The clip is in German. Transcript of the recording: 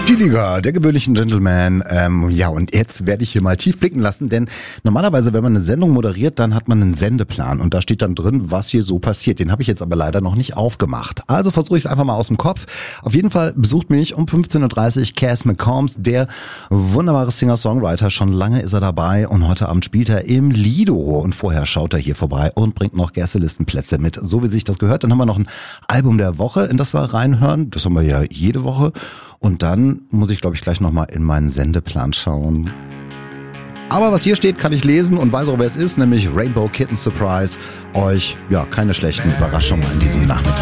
Die Liga der gewöhnlichen Gentlemen. Und jetzt werde ich hier mal tief blicken lassen, denn normalerweise, wenn man eine Sendung moderiert, dann hat man einen Sendeplan und da steht dann drin, was hier so passiert. Den habe ich jetzt aber leider noch nicht aufgemacht. Also versuche ich es einfach mal aus dem Kopf. Auf jeden Fall besucht mich um 15.30 Uhr Cass McCombs, der wunderbare Singer-Songwriter. Schon lange ist er dabei und heute Abend spielt er im Lido. Und vorher schaut er hier vorbei und bringt noch Gästelistenplätze mit, so wie sich das gehört. Dann haben wir noch ein Album der Woche, in das wir reinhören. Das haben wir ja jede Woche. Und dann muss ich, glaube ich, gleich nochmal in meinen Sendeplan schauen. Aber was hier steht, kann ich lesen und weiß auch, wer es ist, nämlich Rainbow Kitten Surprise. Euch, keine schlechten Überraschungen an diesem Nachmittag.